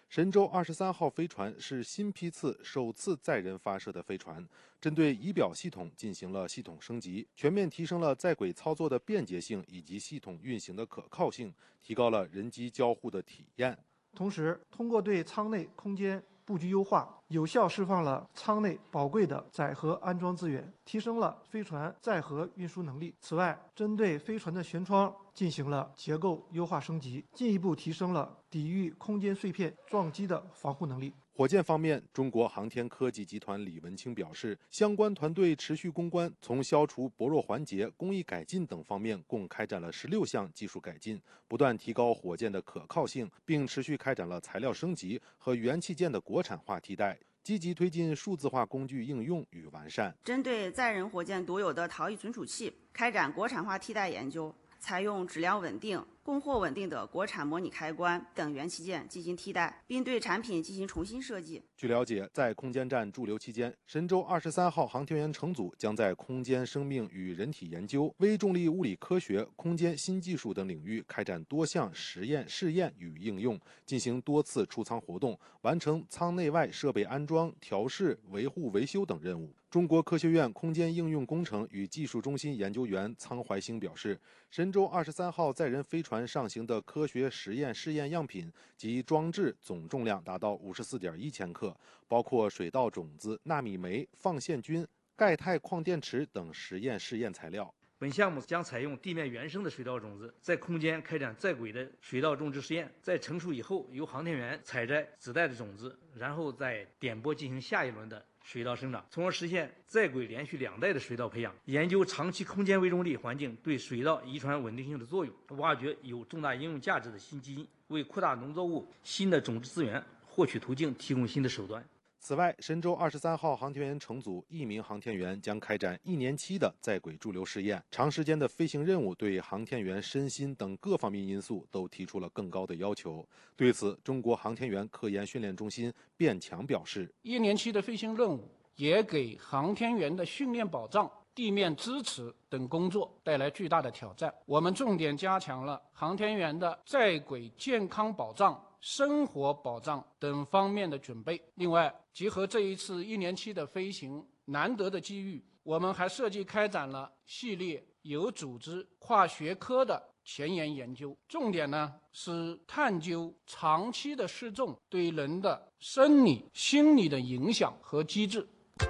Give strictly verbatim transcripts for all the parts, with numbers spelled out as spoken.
神舟二十三号飞船是新批次首次载人发射的飞船，针对仪表系统进行了系统升级，全面提升了在轨操作的便捷性以及系统运行的可靠性，提高了人机交互的体验。 同时，通过对舱内空间布局优化，有效释放了舱内宝贵的载荷安装资源，提升了飞船载荷运输能力。此外，针对飞船的舷窗进行了结构优化升级，进一步提升了抵御空间碎片撞击的防护能力。 火箭方面，中国航天科技集团李文清表示，相关团队持续攻关，从消除薄弱环节、工艺改进等方面共开展了十六项技术改进，不断提高火箭的可靠性，并持续开展了材料升级和元器件的国产化替代，积极推进数字化工具应用与完善。 针对载人火箭独有的逃逸存储器，开展国产化替代研究，采用质量稳定、供货稳定的国产模拟开关等元器件进行替代，并对产品进行重新设计。 据了解，在空间站驻留期间，神舟二十三号航天员乘组将在空间生命与人体研究、微重力物理科学、空间新技术等领域开展多项实验、试验与应用，进行多次出舱活动，完成舱内外设备安装、调试、维护、维修等任务。中国科学院空间应用工程与技术中心研究员苍怀星表示，神舟二十三号载人飞船上行的科学实验试验样品及装置总重量达到五十四点一千克，包括水稻种子、纳米酶、放线菌、钙钛矿电池等实验试验材料。 本项目将采用地面原生的水稻种子，在空间开展在轨的水稻种植实验，在成熟以后，由航天员采摘子代的种子，然后再点播进行下一轮的水稻生长，从而实现在轨连续两代的水稻培养，研究长期空间微重力环境对水稻遗传稳定性的作用，挖掘有重大应用价值的新基因，为扩大农作物新的种植资源获取途径提供新的手段。 此外，神舟二十三号航天员乘组一名航天员将开展一年期的在轨驻留试验，长时间的飞行任务对航天员身心等各方面因素都提出了更高的要求。对此，中国航天员科研训练中心卞强表示， 一年期的飞行任务也给航天员的训练保障、地面支持等工作带来巨大的挑战。我们重点加强了航天员的在轨健康保障、生活保障等方面的准备。另外，结合这一次一年期的飞行难得的机遇，我们还设计开展了系列有组织、跨学科的前沿研究，重点呢是探究长期的失重对人的生理、心理的影響和機制。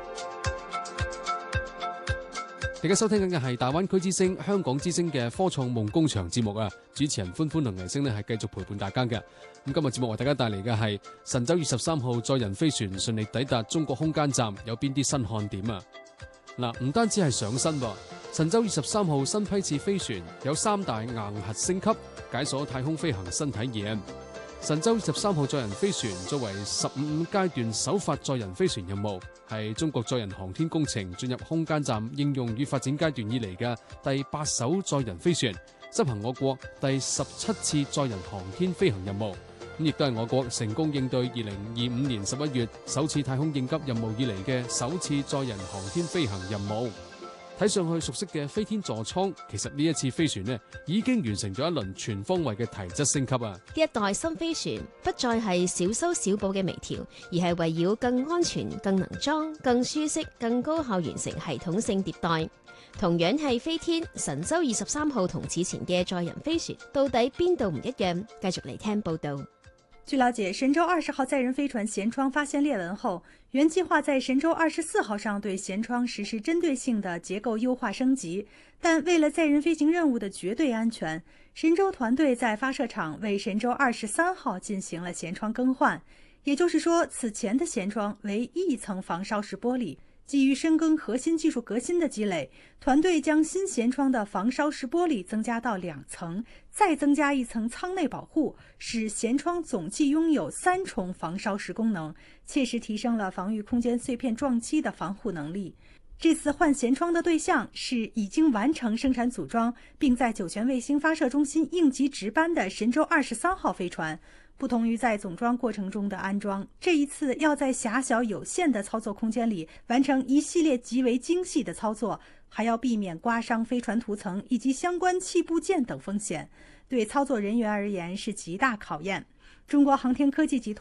大家收聽緊嘅係大灣區之聲、香港之聲嘅科創夢工場節目啊！主持人歡歡同藝星呢係繼續陪伴大家嘅。咁今日節目為大家帶嚟嘅係神舟二十三號載人飛船順利抵達中國空間站，有邊啲新看點啊？嗱，唔單止係上身噃，神舟二十三號新批次飛船有三大硬核升級，解鎖太空飛行新體驗。神舟二十三號載人飛船作為十五五階段首發載人飛船任務，係中國載人航天工程進入空間站應用與發展階段以嚟嘅第八艘載人飛船，執行我國第十七次載人航天飛行任務，咁亦都係我國成功應對二零二五年十一月首次太空應急任務以嚟嘅首次載人航天飛行任務。睇上去熟悉嘅飛天座艙，其實呢一次飛船呢已經完成咗一輪全方位嘅提質升級啊！ 呢一代新飛船不再係小修小補嘅微調，而係圍繞更安全、更能裝、更舒適、更高效完成系統性迭代。同樣係飛天，神舟二十三號同此前嘅載人飛船到底邊度唔一樣？繼續嚟聽報道。 據了解，神舟二十號載人飛船舷窗發現裂紋後，原計劃在神舟二十四號上對舷窗實施針對性的結構優化升級，但為了載人飛行任務的絕對安全，神舟團隊在發射場為神舟二十三號進行了舷窗更換。也就是說，此前的舷窗為一層防燒蝕玻璃。基於深耕核心技術革新的積累，團隊將新舷窗的防燒蝕玻璃增加到兩層，再增加一層艙內保護，使舷窗總計擁有三重防燒蝕功能，切實提升了防禦空間碎片撞擊的防護能力。這次換舷窗的對象是已經完成生產組裝，並在酒泉衛星發射中心應急值班的神舟二十三號飛船。不同於在總裝過程中的安裝，這一次要在狹小有限的操作空間裡完成一系列極為精細的操作，還要避免刮傷飛船塗層以及相關器部件等風險，對操作人員而言是極大考驗。中國航天科技集團